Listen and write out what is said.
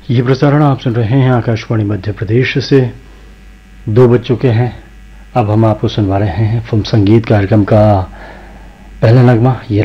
ये प्रसारण आप सुन रहे हैं आकाशवाणी मध्य प्रदेश से। 2 बज चुके हैं। अब हम आपको सुनवा रहे हैं फिल्म संगीत कार्यक्रम का पहला नगमा। ये